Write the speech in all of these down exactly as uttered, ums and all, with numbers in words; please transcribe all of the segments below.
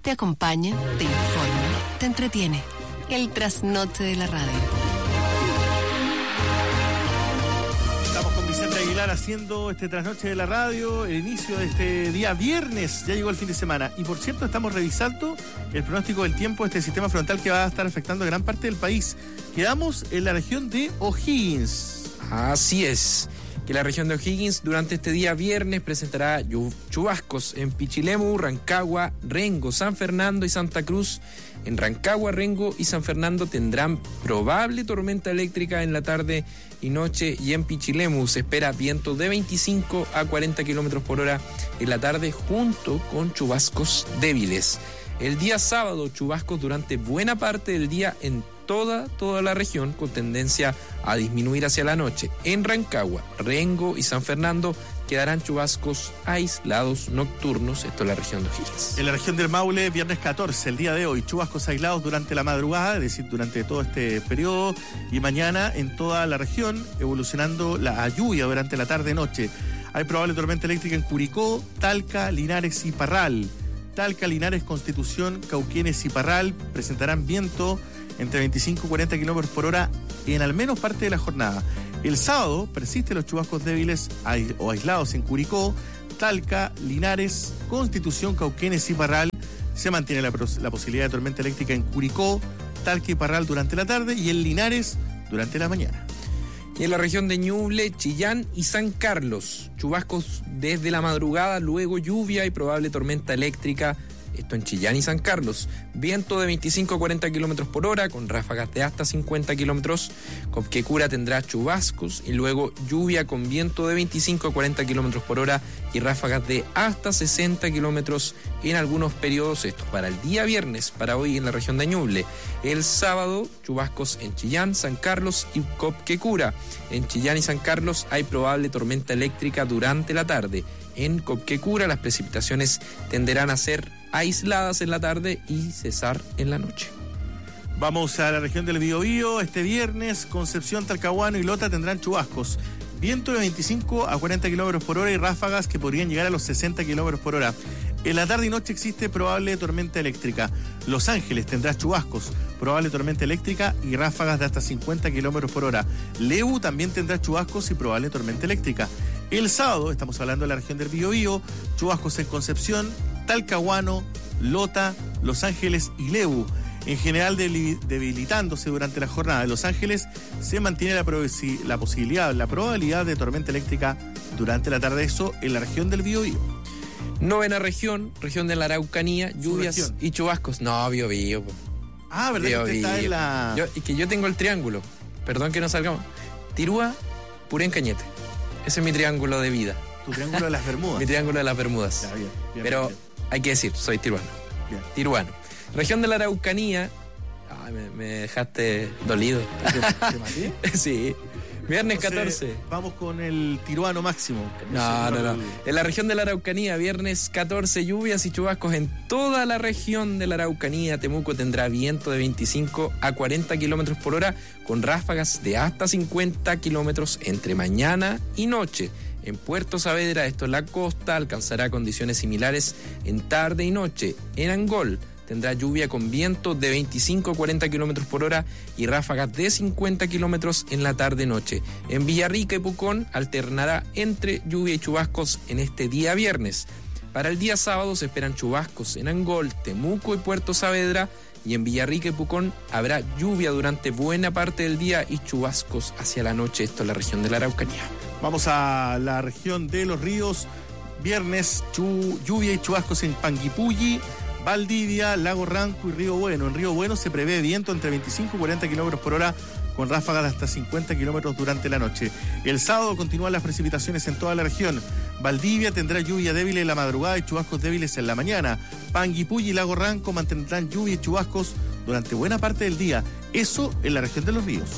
te acompaña, te informa, te entretiene. El trasnoche de la radio. Estamos con Vicente Aguilar haciendo este trasnoche de la radio, el inicio de este día viernes, ya llegó el fin de semana. Y por cierto, estamos revisando el pronóstico del tiempo de este sistema frontal que va a estar afectando a gran parte del país. Quedamos en la región de O'Higgins. Así es, que la región de O'Higgins durante este día viernes presentará chubascos en Pichilemu, Rancagua, Rengo, San Fernando y Santa Cruz. En Rancagua, Rengo y San Fernando tendrán probable tormenta eléctrica en la tarde y noche, y en Pichilemu se espera viento de veinticinco a cuarenta kilómetros por hora en la tarde junto con chubascos débiles. El día sábado, chubascos durante buena parte del día en toda, toda la región, con tendencia a disminuir hacia la noche. En Rancagua, Rengo y San Fernando quedarán chubascos aislados nocturnos, esto es la región de O'Higgins. En la región del Maule, viernes catorce, el día de hoy, chubascos aislados durante la madrugada, es decir, durante todo este periodo, y mañana en toda la región, evolucionando la a lluvia durante la tarde-noche. Hay probable tormenta eléctrica en Curicó, Talca, Linares y Parral. Talca, Linares, Constitución, Cauquenes y Parral presentarán viento entre veinticinco y cuarenta kilómetros por hora en al menos parte de la jornada. El sábado persisten los chubascos débiles o aislados en Curicó, Talca, Linares, Constitución, Cauquenes y Parral. Se mantiene la, la posibilidad de tormenta eléctrica en Curicó, Talca y Parral durante la tarde y en Linares durante la mañana. Y en la región de Ñuble, Chillán y San Carlos, chubascos desde la madrugada, luego lluvia y probable tormenta eléctrica. Esto en Chillán y San Carlos. Viento de veinticinco a cuarenta kilómetros por hora, con ráfagas de hasta cincuenta kilómetros. Copquecura tendrá chubascos y luego lluvia con viento de veinticinco a cuarenta kilómetros por hora y ráfagas de hasta sesenta kilómetros en algunos periodos. Esto para el día viernes, para hoy en la región de Ñuble. El sábado, chubascos en Chillán, San Carlos y Copquecura. En Chillán y San Carlos hay probable tormenta eléctrica durante la tarde. En Copquecura las precipitaciones tenderán a ser aisladas en la tarde y cesar en la noche. Vamos a la región del Biobío. Este viernes, Concepción, Talcahuano y Lota tendrán chubascos. Viento de veinticinco a cuarenta kilómetros por hora y ráfagas que podrían llegar a los sesenta kilómetros por hora. En la tarde y noche existe probable tormenta eléctrica. Los Ángeles tendrá chubascos, probable tormenta eléctrica y ráfagas de hasta cincuenta kilómetros por hora. Lebu también tendrá chubascos y probable tormenta eléctrica. El sábado, estamos hablando de la región del Biobío, chubascos en Concepción, Talcahuano, Lota, Los Ángeles y Lebu. En general debilitándose durante la jornada. De Los Ángeles se mantiene la, prob- la posibilidad, la probabilidad de tormenta eléctrica durante la tarde, eso en la región del Biobío. Novena región, región de la Araucanía, lluvias y chubascos. No, Biobío. Ah, ¿verdad? Bio, que usted está en la... Yo, y que yo tengo el triángulo, perdón que no salgamos. Tirúa, Purén, Cañete. Ese es mi triángulo de vida. Tu triángulo de las Bermudas. Mi triángulo de las Bermudas. Ya, bien, bien, Pero bien. Hay que decir, soy tiruano. Bien. Tiruano. Región de la Araucanía. Ay, me, me dejaste dolido. ¿Te, te maté? Sí. Viernes Entonces, catorce. Vamos con el tiruano máximo. No, no, no. El... En la región de la Araucanía, viernes catorce, lluvias y chubascos en toda la región de la Araucanía. Temuco tendrá viento de veinticinco a cuarenta kilómetros por hora, con ráfagas de hasta cincuenta kilómetros entre mañana y noche. En Puerto Saavedra, esto es la costa, alcanzará condiciones similares en tarde y noche. En Angol tendrá lluvia con viento de veinticinco a cuarenta kilómetros por hora y ráfagas de cincuenta kilómetros en la tarde-noche. En Villarrica y Pucón alternará entre lluvia y chubascos en este día viernes. Para el día sábado se esperan chubascos en Angol, Temuco y Puerto Saavedra, y en Villarrica y Pucón habrá lluvia durante buena parte del día y chubascos hacia la noche, esto es la región de la Araucanía. Vamos a la región de los ríos. Viernes, chu, lluvia y chubascos en Panguipulli, Valdivia, Lago Ranco y Río Bueno. En Río Bueno se prevé viento entre veinticinco y cuarenta kilómetros por hora con ráfagas de hasta cincuenta kilómetros durante la noche. El sábado continúan las precipitaciones en toda la región. Valdivia tendrá lluvia débil en la madrugada y chubascos débiles en la mañana. Panguipulli y Lago Ranco mantendrán lluvia y chubascos durante buena parte del día. Eso en la región de los ríos.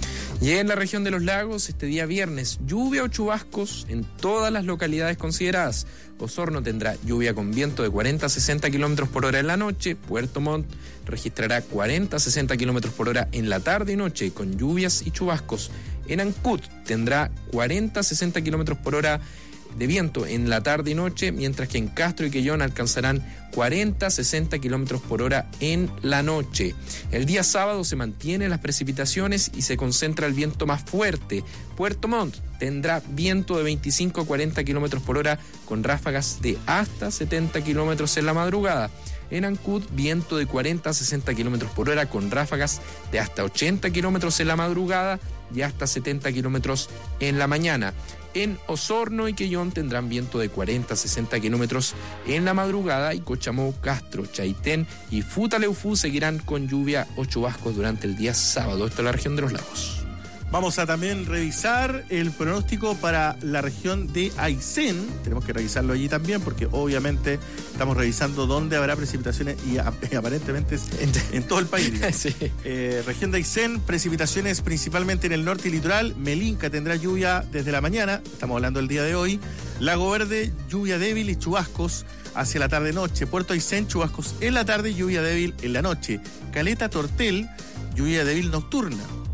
Y en la región de los lagos, este día viernes, lluvia o chubascos en todas las localidades consideradas. Osorno tendrá lluvia con viento de cuarenta a sesenta kilómetros por hora en la noche. Puerto Montt registrará cuarenta a sesenta kilómetros por hora en la tarde y noche, con lluvias y chubascos. En Ancud tendrá cuarenta a sesenta kilómetros por hora de viento en la tarde y noche, mientras que en Castro y Quellón alcanzarán cuarenta a sesenta kilómetros por hora en la noche. El día sábado se mantienen las precipitaciones y se concentra el viento más fuerte. Puerto Montt tendrá viento de veinticinco a cuarenta kilómetros por hora con ráfagas de hasta setenta kilómetros en la madrugada. En Ancud, viento de cuarenta a sesenta kilómetros por hora con ráfagas de hasta ochenta kilómetros en la madrugada y hasta setenta kilómetros en la mañana. En Osorno y Quellón tendrán viento de cuarenta a sesenta kilómetros en la madrugada y Cochamó, Castro, Chaitén y Futaleufú seguirán con lluvia o chubascos durante el día sábado. Esto es la región de los lagos. Vamos a también revisar el pronóstico para la región de Aysén. Tenemos que revisarlo allí también porque obviamente estamos revisando dónde habrá precipitaciones y, y aparentemente es en todo el país. Sí. Eh, región de Aysén, precipitaciones principalmente en el norte y litoral. Melinca tendrá lluvia desde la mañana, estamos hablando del día de hoy. Lago Verde, lluvia débil y chubascos hacia la tarde-noche. Puerto Aysén, chubascos en la tarde y lluvia débil en la noche. Caleta Tortel, lluvia débil nocturna.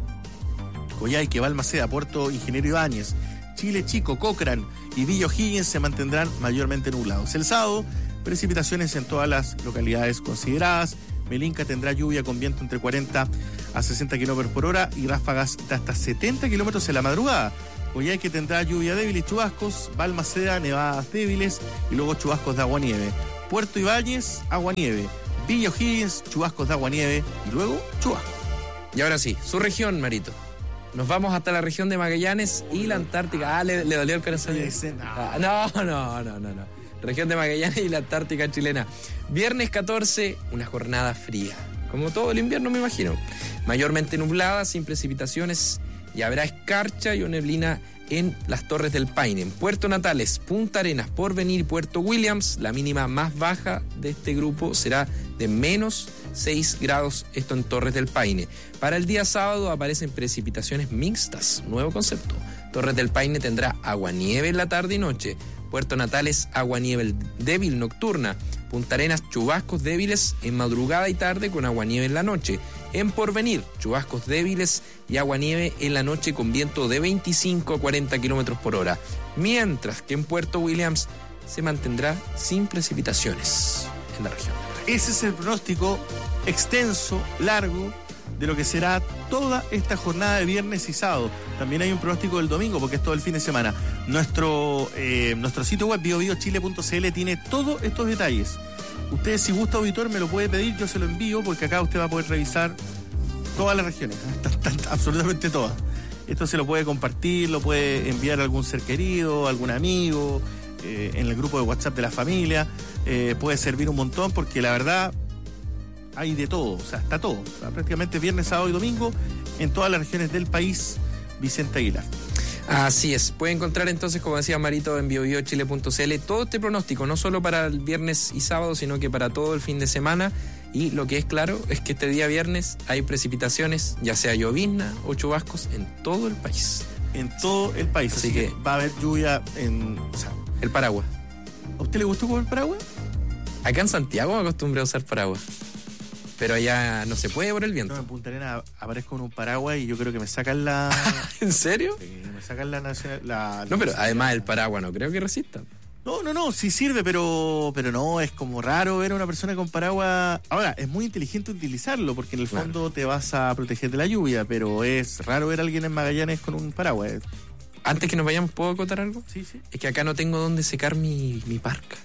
Coyhaique, Balmaceda, Puerto Ingeniero Ibáñez, Chile Chico, Cochrane y Villa O'Higgins se mantendrán mayormente nublados. El sábado, precipitaciones en todas las localidades consideradas. Melinca tendrá lluvia con viento entre cuarenta a sesenta kilómetros por hora y ráfagas de hasta setenta kilómetros en la madrugada. Coyhaique tendrá lluvia débil y chubascos. Balmaceda, nevadas débiles y luego chubascos de agua-nieve. Puerto Ibáñez, agua-nieve. Villa O'Higgins, chubascos de agua-nieve y luego chubascos. Y ahora sí, su región, Marito. Nos vamos hasta la región de Magallanes y la Antártica. Ah, le, le dolió el corazón. Ah, no, no, no, no, no. Región de Magallanes y la Antártica chilena. Viernes catorce, una jornada fría. Como todo el invierno, me imagino. Mayormente nublada, sin precipitaciones. Y habrá escarcha y o neblina en las Torres del Paine. En Puerto Natales, Punta Arenas, Porvenir y Puerto Williams, la mínima más baja de este grupo será de menos seis grados, esto en Torres del Paine. Para el día sábado aparecen precipitaciones mixtas, nuevo concepto. Torres del Paine tendrá aguanieve en la tarde y noche. Puerto Natales, aguanieve débil nocturna. Punta Arenas, chubascos débiles en madrugada y tarde con aguanieve en la noche. En Porvenir, chubascos débiles y aguanieve en la noche con viento de veinticinco a cuarenta kilómetros por hora. Mientras que en Puerto Williams se mantendrá sin precipitaciones en la región. Ese es el pronóstico extenso, largo, de lo que será toda esta jornada de viernes y sábado. También hay un pronóstico del domingo, porque es todo el fin de semana. Nuestro, eh, nuestro sitio web, bio bio chile punto c l, tiene todos estos detalles. Usted, si gusta, auditor, me lo puede pedir, yo se lo envío, porque acá usted va a poder revisar todas las regiones, absolutamente todas. Esto se lo puede compartir, lo puede enviar a algún ser querido, a algún amigo, eh, en el grupo de WhatsApp de la familia. Eh, puede servir un montón, porque la verdad hay de todo, o sea, está todo. O sea, prácticamente viernes, sábado y domingo en todas las regiones del país. Vicente Aguilar. Así es, puede encontrar entonces, como decía Marito, en bio bio chile punto c l todo este pronóstico, no solo para el viernes y sábado, sino que para todo el fin de semana. Y lo que es claro es que este día viernes hay precipitaciones, ya sea llovizna o chubascos, en todo el país. En todo el país, así, así que, que va a haber lluvia en... O sea, el paraguas. ¿A usted le gustó comer paraguas? Acá en Santiago me acostumbré a usar paraguas. Pero allá no se puede por el viento. No, en Punta Arenas aparezco con un paraguas y yo creo que me sacan la... ¿En serio? Sí, me sacan la nacional... La, no, pero la... además el paraguas no creo que resista. No, no, no, sí sirve, pero pero no, es como raro ver a una persona con paraguas. Ahora, es muy inteligente utilizarlo, porque en el fondo claro, te vas a proteger de la lluvia, pero es raro ver a alguien en Magallanes con un paraguas. Antes que nos vayamos, ¿puedo acotar algo? Sí, sí. Es que acá no tengo dónde secar mi, mi parca.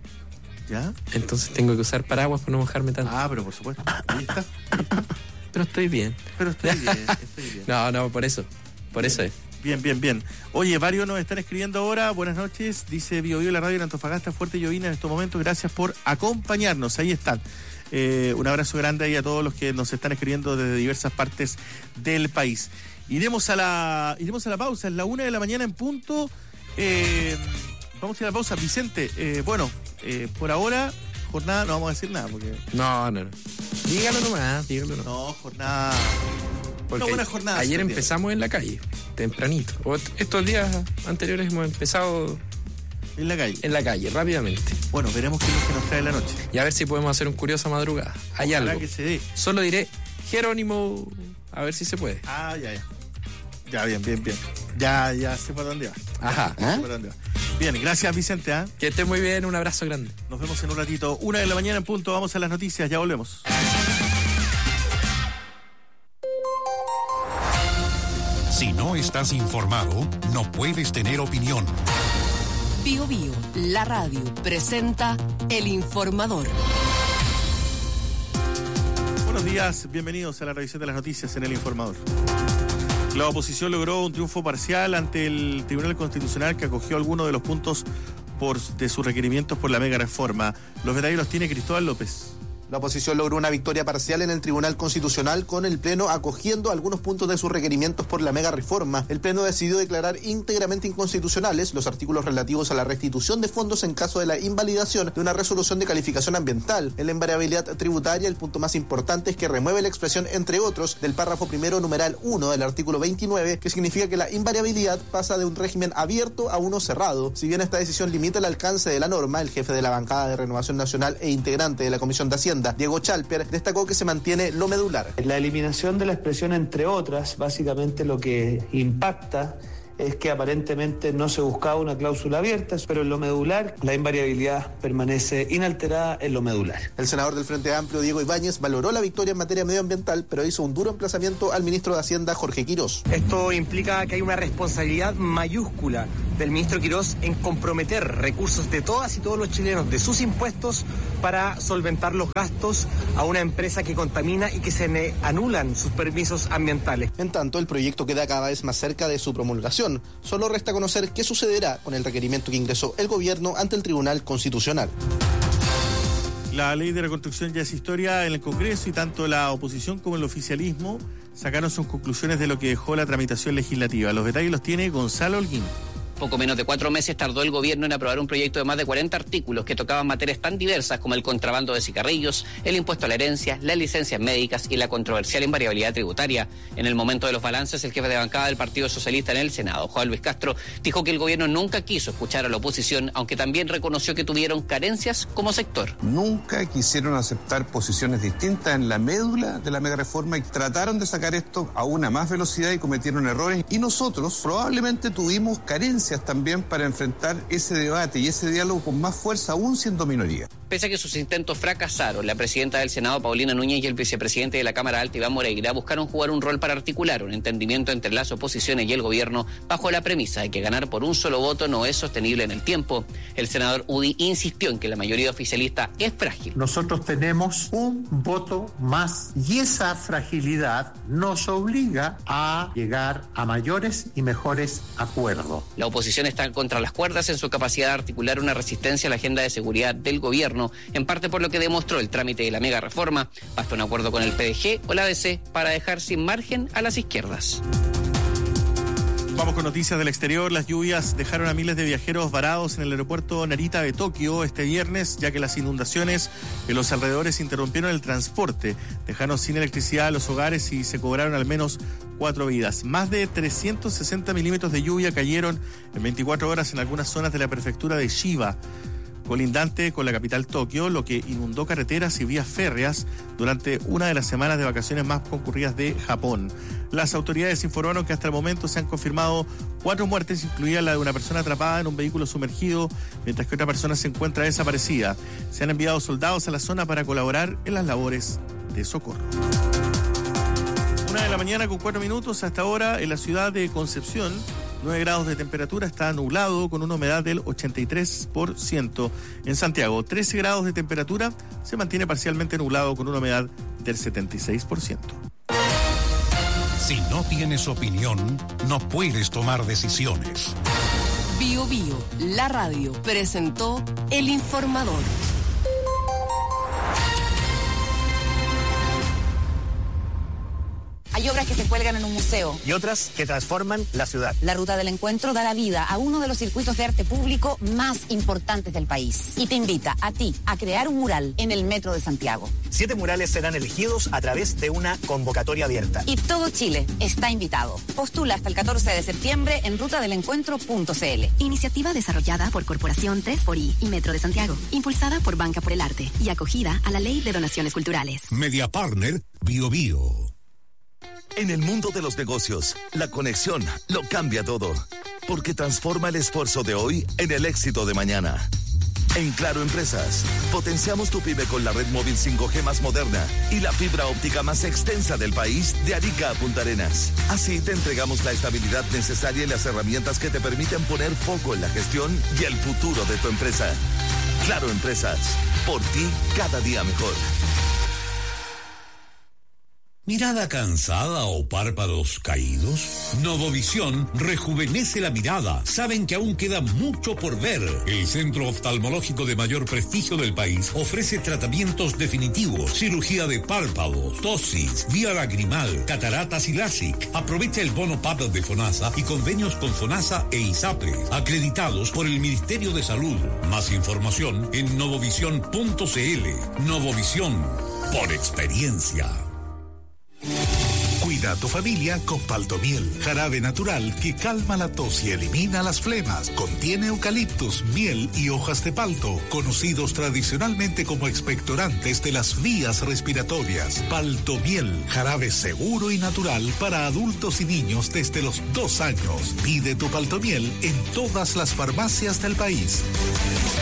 ¿Ya? Entonces tengo que usar paraguas para no mojarme tanto. Ah, pero por supuesto. Ahí está. Ahí está. Pero estoy bien. Pero estoy bien, estoy bien. No, no, por eso. Por bien, eso es. Bien, bien, bien. Oye, varios nos están escribiendo ahora. Buenas noches. Dice Bio Bio, la radio en Antofagasta, fuerte llovina en estos momentos. Gracias por acompañarnos. Ahí están. Eh, un abrazo grande ahí a todos los que nos están escribiendo desde diversas partes del país. Iremos a la, iremos a la pausa. Es la una de la mañana en punto. Eh, vamos a ir a la pausa. Vicente, eh, bueno, eh, por ahora, jornada, no vamos a decir nada. Porque... No, no, no. Dígalo nomás, dígalo nomás. No, jornada... Porque una buena jornada. Ayer empezamos en la calle, tempranito. O estos días anteriores hemos empezado en la calle. En la calle, rápidamente. Bueno, veremos qué es lo que nos trae la noche. Y a ver si podemos hacer un curiosa madrugada. Hay Ojalá algo. Que se dé. Solo diré Jerónimo, a ver si se puede. Ah, ya, ya. Ya, bien, bien, bien. Ya, ya sé por dónde vas. Ajá. Ya, sé por dónde vas. Bien. Bien, gracias Vicente. ¿eh? Que esté muy bien, un abrazo grande. Nos vemos en un ratito. Una de la mañana en punto, vamos a las noticias, ya volvemos. Si no estás informado, no puedes tener opinión. Bio Bio, la radio, presenta El Informador. Buenos días, bienvenidos a la revisión de las noticias en El Informador. La oposición logró un triunfo parcial ante el Tribunal Constitucional que acogió algunos de los puntos por, de sus requerimientos por la mega reforma. Los detalles los tiene Cristóbal López. La oposición logró una victoria parcial en el Tribunal Constitucional con el Pleno acogiendo algunos puntos de sus requerimientos por la mega reforma. El Pleno decidió declarar íntegramente inconstitucionales los artículos relativos a la restitución de fondos en caso de la invalidación de una resolución de calificación ambiental. En la invariabilidad tributaria, el punto más importante es que remueve la expresión entre otros del párrafo primero numeral uno del artículo veintinueve, que significa que la invariabilidad pasa de un régimen abierto a uno cerrado. Si bien esta decisión limita el alcance de la norma, el jefe de la bancada de Renovación Nacional e integrante de la Comisión de Hacienda, Diego Chalper, destacó que se mantiene lo medular. La eliminación de la expresión entre otras, básicamente lo que impacta es que aparentemente no se buscaba una cláusula abierta, pero en lo medular la invariabilidad permanece inalterada en lo medular. El senador del Frente Amplio, Diego Ibáñez, valoró la victoria en materia medioambiental, pero hizo un duro emplazamiento al ministro de Hacienda, Jorge Quirós. Esto implica que hay una responsabilidad mayúscula del ministro Quirós en comprometer recursos de todas y todos los chilenos, de sus impuestos, para solventar los gastos a una empresa que contamina y que se le anulan sus permisos ambientales. En tanto, el proyecto queda cada vez más cerca de su promulgación. Solo resta conocer qué sucederá con el requerimiento que ingresó el gobierno ante el Tribunal Constitucional. La ley de reconstrucción ya es historia en el Congreso y tanto la oposición como el oficialismo sacaron sus conclusiones de lo que dejó la tramitación legislativa. Los detalles los tiene Gonzalo Holguín. Poco menos de cuatro meses tardó el gobierno en aprobar un proyecto de más de cuarenta artículos que tocaban materias tan diversas como el contrabando de cigarrillos, el impuesto a la herencia, las licencias médicas y la controversial invariabilidad tributaria. En el momento de los balances, el jefe de bancada del Partido Socialista en el Senado, Juan Luis Castro, dijo que el gobierno nunca quiso escuchar a la oposición, aunque también reconoció que tuvieron carencias como sector. Nunca quisieron aceptar posiciones distintas en la médula de la megareforma y trataron de sacar esto a una más velocidad y cometieron errores. Y nosotros probablemente tuvimos carencias también para enfrentar ese debate y ese diálogo con más fuerza, aún siendo minoría. Pese a que sus intentos fracasaron, la presidenta del Senado, Paulina Núñez, y el vicepresidente de la Cámara Alta, Iván Moreira, buscaron jugar un rol para articular un entendimiento entre las oposiciones y el gobierno bajo la premisa de que ganar por un solo voto no es sostenible en el tiempo. El senador Udi insistió en que la mayoría oficialista es frágil. Nosotros tenemos un voto más y esa fragilidad nos obliga a llegar a mayores y mejores acuerdos. La oposición está contra las cuerdas en su capacidad de articular una resistencia a la agenda de seguridad del gobierno, en parte por lo que demostró el trámite de la mega reforma. Basta un acuerdo con el P D G o la A D C para dejar sin margen a las izquierdas. Vamos con noticias del exterior. Las lluvias dejaron a miles de viajeros varados en el aeropuerto Narita de Tokio este viernes, ya que las inundaciones en los alrededores interrumpieron el transporte, dejaron sin electricidad a los hogares y se cobraron al menos cuatro vidas. Más de trescientos sesenta milímetros de lluvia cayeron en veinticuatro horas en algunas zonas de la prefectura de Chiba, colindante con la capital Tokio, lo que inundó carreteras y vías férreas durante una de las semanas de vacaciones más concurridas de Japón. Las autoridades informaron que hasta el momento se han confirmado cuatro muertes, incluida la de una persona atrapada en un vehículo sumergido, mientras que otra persona se encuentra desaparecida. Se han enviado soldados a la zona para colaborar en las labores de socorro. Una de la mañana con cuatro minutos. Hasta ahora en la ciudad de Concepción, nueve grados de temperatura, está nublado con una humedad del ochenta y tres por ciento. En Santiago, trece grados de temperatura, se mantiene parcialmente nublado con una humedad del setenta y seis por ciento. Si no tienes opinión, no puedes tomar decisiones. Bio Bio, la radio, presentó El Informador. Hay obras que se cuelgan en un museo. Y otras que transforman la ciudad. La Ruta del Encuentro dará vida a uno de los circuitos de arte público más importantes del país. Y te invita a ti a crear un mural en el Metro de Santiago. Siete murales serán elegidos a través de una convocatoria abierta. Y todo Chile está invitado. Postula hasta el catorce de septiembre en ruta del encuentro punto c l. Iniciativa desarrollada por Corporación tres por I y Metro de Santiago. Impulsada por Banca por el Arte y acogida a la Ley de Donaciones Culturales. Media Partner Bio Bio. En el mundo de los negocios, la conexión lo cambia todo. porque transforma el esfuerzo de hoy en el éxito de mañana. En Claro Empresas, potenciamos tu pyme con la red móvil cinco G más moderna y la fibra óptica más extensa del país, de Arica a Punta Arenas. Así te entregamos la estabilidad necesaria y las herramientas que te permiten poner foco en la gestión y el futuro de tu empresa. Claro Empresas, por ti cada día mejor. ¿Mirada cansada o párpados caídos? Novovisión rejuvenece la mirada. Saben que aún queda mucho por ver. El centro oftalmológico de mayor prestigio del país ofrece tratamientos definitivos, cirugía de párpados, tosis, vía lagrimal, cataratas y LASIK. Aprovecha el bono P A P de FONASA y convenios con FONASA e ISAPRE, acreditados por el Ministerio de Salud. Más información en novovisión punto cl. Novovisión, por experiencia. Cuida a tu familia con Paltomiel, jarabe natural que calma la tos y elimina las flemas. Contiene eucaliptus, miel y hojas de palto, conocidos tradicionalmente como expectorantes de las vías respiratorias. Paltomiel, jarabe seguro y natural para adultos y niños desde los dos años. Pide tu Paltomiel en todas las farmacias del país.